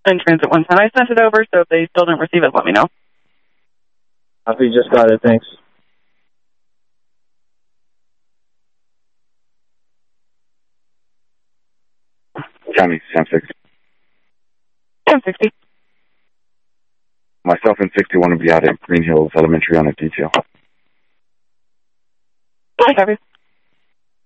in transit 110. I sent it over, so if they still didn't receive it, let me know. Copy, just got it, thanks. County, Sam 6. 1060. Myself and 61 will be out at Green Hills Elementary on a detail. Hi, copy.